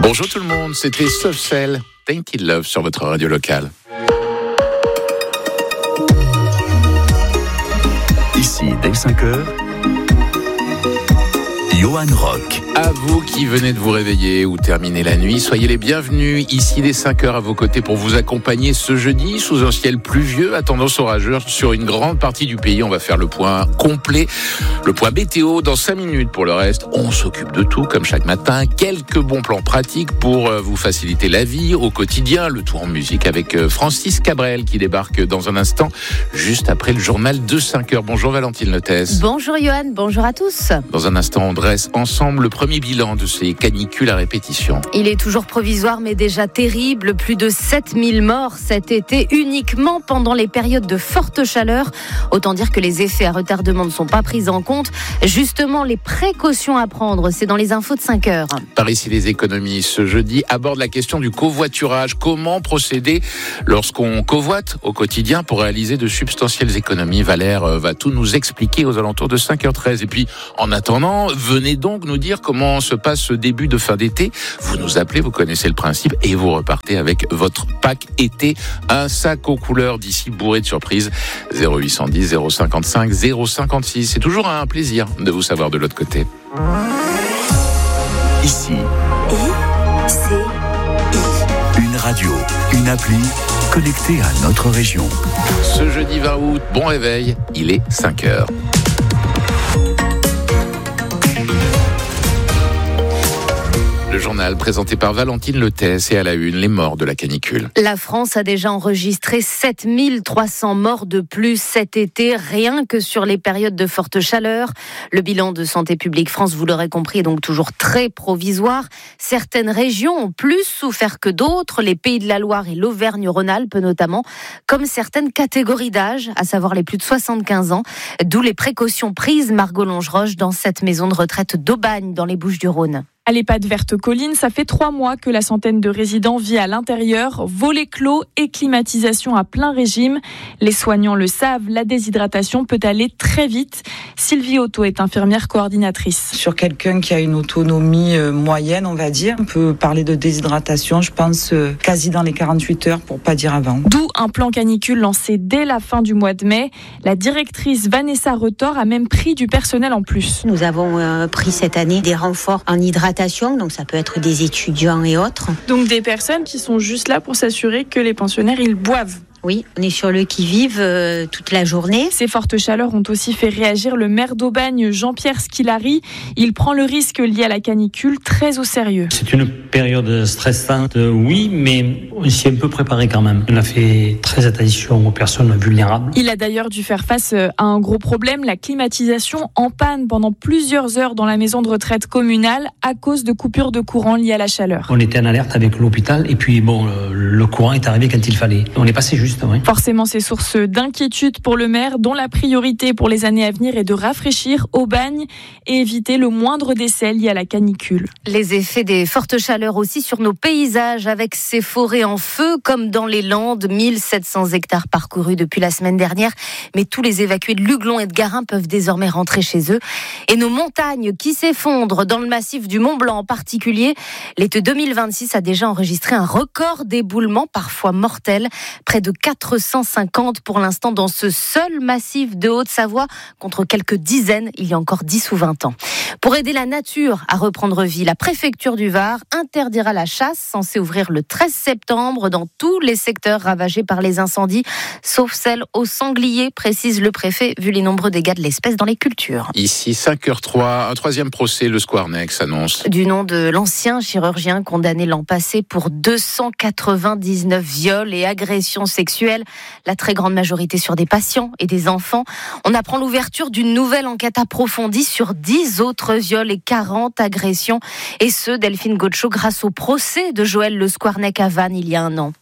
Bonjour tout le monde, c'était Soft Cell, Tainted Love sur votre radio locale. Ici, dès 5h, Johan Rock. À vous qui venez de vous réveiller ou terminer la nuit, soyez les bienvenus ici dès 5h à vos côtés pour vous accompagner ce jeudi sous un ciel pluvieux à tendance orageuse sur une grande partie du pays. On va faire le point complet, le point météo dans 5 minutes. Pour le reste, on s'occupe de tout comme chaque matin. Quelques bons plans pratiques pour vous faciliter la vie au quotidien. Le tout en musique avec Francis Cabrel qui débarque dans un instant juste après le journal de 5h. Bonjour Valentine Lotès. Bonjour Johan, bonjour à tous. Dans un instant, on dresse ensemble le premier bilan de ces canicules à répétition. Il est toujours provisoire mais déjà terrible. Plus de 7000 morts cet été uniquement pendant les périodes de forte chaleur. Autant dire que les effets à retardement ne sont pas pris en compte. Justement, les précautions à prendre, c'est dans les infos de 5h. Par ici, les économies ce jeudi abordent la question du covoiturage. Comment procéder lorsqu'on covoite au quotidien pour réaliser de substantielles économies? Valère va tout nous expliquer aux alentours de 5h13. Et puis, en attendant, venez donc nous dire comment se passe ce début de fin d'été. Vous nous appelez, vous connaissez le principe et vous repartez avec votre pack été. Un sac aux couleurs d'ici bourré de surprises. 0810 055 056. C'est toujours un plaisir de vous savoir de l'autre côté. Ici, une radio, une appli connectée à notre région. Ce jeudi 20 août, bon réveil, il est 5h. Le journal présenté par Valentine Lotès et à la une, les morts de la canicule. La France a déjà enregistré 7300 morts de plus cet été, rien que sur les périodes de forte chaleur. Le bilan de Santé publique France, vous l'aurez compris, est donc toujours très provisoire. Certaines régions ont plus souffert que d'autres, les Pays de la Loire et l'Auvergne-Rhône-Alpes notamment, comme certaines catégories d'âge, à savoir les plus de 75 ans, d'où les précautions prises, Margot Longeroche, dans cette maison de retraite d'Aubagne, dans les Bouches-du-Rhône. À l'EHPAD Verte Colline, ça fait 3 mois que la centaine de résidents vit à l'intérieur, volets clos et climatisation à plein régime. Les soignants le savent, la déshydratation peut aller très vite. Sylvie Otto est infirmière coordinatrice. Sur quelqu'un qui a une autonomie moyenne, on va dire, on peut parler de déshydratation, je pense, quasi dans les 48 heures, pour pas dire avant. D'où un plan canicule lancé dès la fin du mois de mai. La directrice Vanessa Retor a même pris du personnel en plus. Nous avons pris cette année des renforts en hydratation. Donc ça peut être des étudiants et autres. Donc des personnes qui sont juste là pour s'assurer que les pensionnaires, ils boivent. Oui, on est sur le qui-vive toute la journée. Ces fortes chaleurs ont aussi fait réagir le maire d'Aubagne, Jean-Pierre Squilari. Il prend le risque lié à la canicule très au sérieux. C'est une période stressante, oui, mais on s'y est un peu préparé quand même. On a fait très attention aux personnes vulnérables. Il a d'ailleurs dû faire face à un gros problème, la climatisation en panne pendant plusieurs heures dans la maison de retraite communale à cause de coupures de courant liées à la chaleur. On était en alerte avec l'hôpital et puis le courant est arrivé quand il fallait. On est passé juste. Oui. Forcément, c'est source d'inquiétude pour le maire, dont la priorité pour les années à venir est de rafraîchir Aubagne et éviter le moindre décès lié à la canicule. Les effets des fortes chaleurs aussi sur nos paysages, avec ces forêts en feu, comme dans les Landes, 1700 hectares parcourus depuis la semaine dernière. Mais tous les évacués de Luglon et de Garin peuvent désormais rentrer chez eux. Et nos montagnes qui s'effondrent, dans le massif du Mont-Blanc en particulier, l'été 2026 a déjà enregistré un record d'éboulements, parfois mortels, près de 450 pour l'instant dans ce seul massif de Haute-Savoie, contre quelques dizaines il y a encore 10 ou 20 ans. Pour aider la nature à reprendre vie, la préfecture du Var interdira la chasse, censée ouvrir le 13 septembre dans tous les secteurs ravagés par les incendies, sauf celle aux sangliers, précise le préfet, vu les nombreux dégâts de l'espèce dans les cultures. Ici 5h03, un troisième procès, le Squarneck s'annonce. Du nom de l'ancien chirurgien condamné l'an passé pour 299 viols et agressions sexuelles, la très grande majorité sur des patients et des enfants. On apprend l'ouverture d'une nouvelle enquête approfondie sur 10 autres viols et 40 agressions. Et ce, Delphine Gaucho, grâce au procès de Joël Le Squarneck à Vannes il y a 1 an.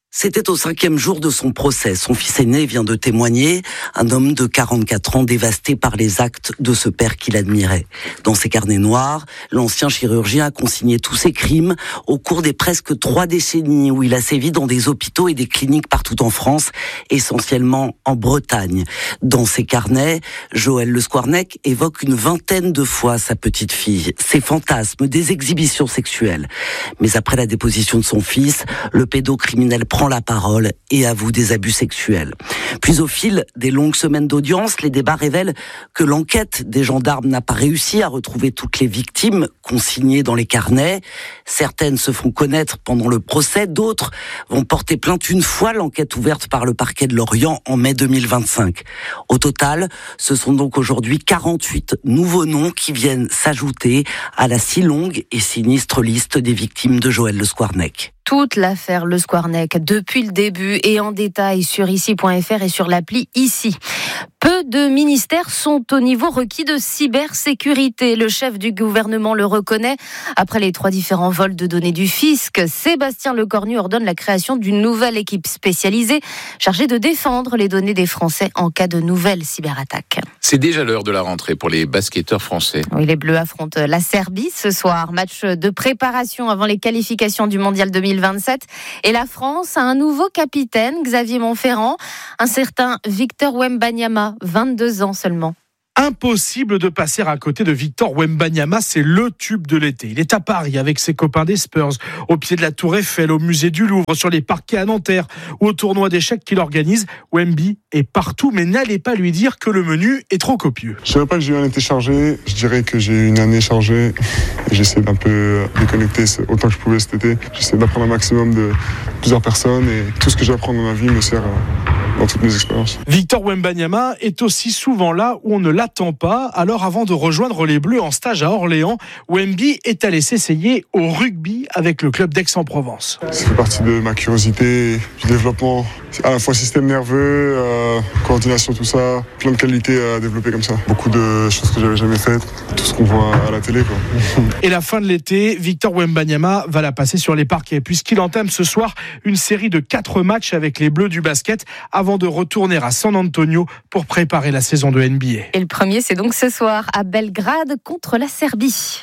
C'était au 5e jour de son procès. Son fils aîné vient de témoigner, un homme de 44 ans dévasté par les actes de ce père qu'il admirait. Dans ses carnets noirs, l'ancien chirurgien a consigné tous ses crimes au cours des presque 3 décennies où il a sévi dans des hôpitaux et des cliniques partout en France, essentiellement en Bretagne. Dans ses carnets, Joël Le Squarnec évoque une 20aine de fois sa petite fille, ses fantasmes, des exhibitions sexuelles. Mais après la déposition de son fils, le pédocriminel prend la parole et avoue des abus sexuels. Puis au fil des longues semaines d'audience, les débats révèlent que l'enquête des gendarmes n'a pas réussi à retrouver toutes les victimes consignées dans les carnets. Certaines se font connaître pendant le procès, d'autres vont porter plainte une fois l'enquête ouverte par le parquet de Lorient en mai 2025. Au total, ce sont donc aujourd'hui 48 nouveaux noms qui viennent s'ajouter à la si longue et sinistre liste des victimes de Joël Le Squarnec. Toute l'affaire Le Squarnec depuis le début et en détail sur ici.fr et sur l'appli Ici. Peu de ministères sont au niveau requis de cybersécurité. Le chef du gouvernement le reconnaît. Après les 3 différents vols de données du fisc, Sébastien Lecornu ordonne la création d'une nouvelle équipe spécialisée chargée de défendre les données des Français en cas de nouvelles cyberattaques. C'est déjà l'heure de la rentrée pour les basketteurs français. Oui, les Bleus affrontent la Serbie ce soir. Match de préparation avant les qualifications du Mondial 2027. Et la France a un nouveau capitaine, Xavier Montferrand, un certain Victor Wembanyama, 22 ans seulement. Impossible de passer à côté de Victor Wembanyama, c'est le tube de l'été. Il est à Paris avec ses copains des Spurs, au pied de la Tour Eiffel, au musée du Louvre, sur les parquets à Nanterre ou au tournoi d'échecs qu'il organise. Wemby est partout, mais n'allez pas lui dire que le menu est trop copieux. Je ne dirais pas que j'ai eu un été chargé, je dirais que j'ai eu une année chargée. J'essaie d'un peu déconnecter autant que je pouvais cet été. J'essaie d'apprendre un maximum de plusieurs personnes et tout ce que j'apprends dans ma vie me sert dans toutes mes expériences. Victor Wembanyama est aussi souvent là où on ne l'attend pas. Alors avant de rejoindre les Bleus en stage à Orléans, Wemby est allé s'essayer au rugby avec le club d'Aix-en-Provence. Ça fait partie de ma curiosité, du développement, à la fois système nerveux, coordination, tout ça, plein de qualités à développer comme ça. Beaucoup de choses que j'avais jamais faites, tout ce qu'on voit à la télé, quoi. Et la fin de l'été, Victor Wembanyama va la passer sur les parquets puisqu'il entame ce soir une série de 4 matchs avec les Bleus du basket avant de retourner à San Antonio pour préparer la saison de NBA. Et le premier, c'est donc ce soir à Belgrade contre la Serbie.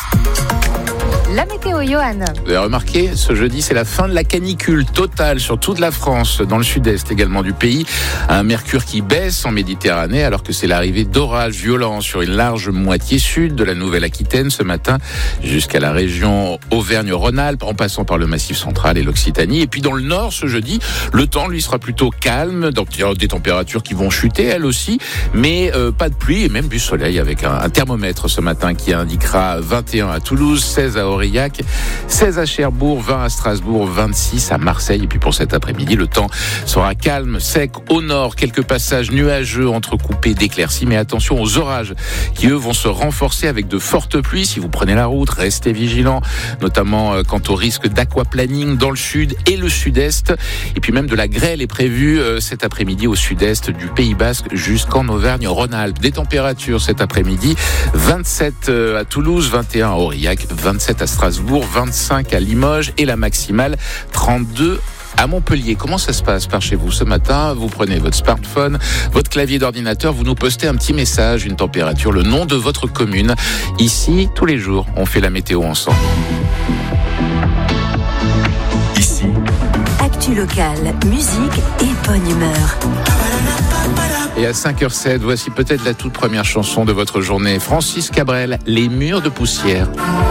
La météo, Johan. Vous avez remarqué, ce jeudi, c'est la fin de la canicule totale sur toute la France, dans le sud-est également du pays. Un mercure qui baisse en Méditerranée, alors que c'est l'arrivée d'orages violents sur une large moitié sud de la Nouvelle-Aquitaine ce matin, jusqu'à la région Auvergne-Rhône-Alpes, en passant par le Massif central et l'Occitanie. Et puis dans le nord, ce jeudi, le temps, lui, sera plutôt calme, des températures qui vont chuter, elles aussi, mais pas de pluie et même du soleil, avec un thermomètre ce matin qui indiquera 21 à Toulouse, 16 à Aurillac, 16 à Cherbourg, 20 à Strasbourg, 26 à Marseille. Et puis pour cet après-midi, le temps sera calme, sec au nord, quelques passages nuageux entrecoupés d'éclaircies, mais attention aux orages qui eux vont se renforcer avec de fortes pluies. Si vous prenez la route, restez vigilants, notamment quant au risque d'aquaplaning dans le sud et le sud-est. Et puis même de la grêle est prévue cet après-midi au sud-est du Pays Basque jusqu'en Auvergne-Rhône-Alpes. Des températures cet après-midi, 27 à Toulouse, 21 à Aurillac, 27 à Strasbourg, 25 à Limoges et la maximale 32 à Montpellier. Comment ça se passe par chez vous ce matin? Vous prenez votre smartphone, votre clavier d'ordinateur, vous nous postez un petit message, une température, le nom de votre commune. Ici, tous les jours, on fait la météo ensemble. Ici, actu locale, musique et bonne humeur. Et à 5h07, voici peut-être la toute première chanson de votre journée. Francis Cabrel, Les murs de poussière.